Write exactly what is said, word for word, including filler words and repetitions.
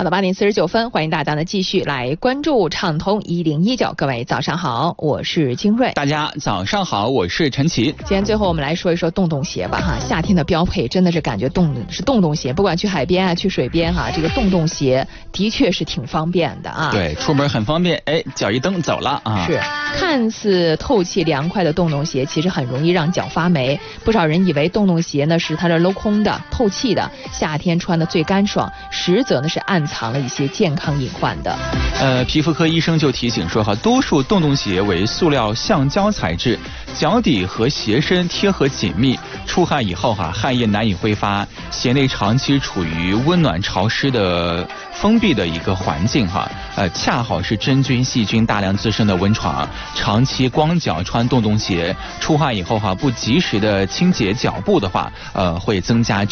好的，八点四十九分，欢迎大家呢继续来关注畅通一零一九。各位早上好，我是金瑞。 大家早上好，我是陈奇。 今天最后我们来说一说洞洞鞋吧哈，夏天的标配真的是感觉洞是洞洞鞋，不管去海边啊，去水边哈、啊，这个洞洞鞋的确是挺方便的啊。 对，出门很方便，哎，脚一蹬走了啊。 是，看似透气凉快的洞洞鞋，其实很容易让脚发霉。不少人以为洞洞鞋呢是它这镂空的、透气的，夏天穿的最干爽，实则呢是暗藏了一些健康隐患的。 呃，皮肤科医生就提醒说哈，多数洞洞鞋为塑料橡胶材质，脚底和鞋身贴合紧密，出汗以后哈，汗液难以挥发，鞋内长期处于温暖潮湿的封闭的一个环境哈，呃，恰好是真菌细菌大量滋生的温床。长期光脚穿洞洞鞋，出汗以后哈，不及时的清洁脚部的话，呃，会增加